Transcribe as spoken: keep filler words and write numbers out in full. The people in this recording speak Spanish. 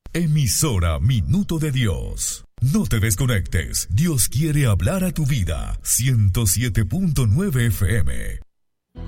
Emisora Minuto de Dios. No te desconectes. Dios quiere hablar a tu vida. ciento siete punto nueve F M.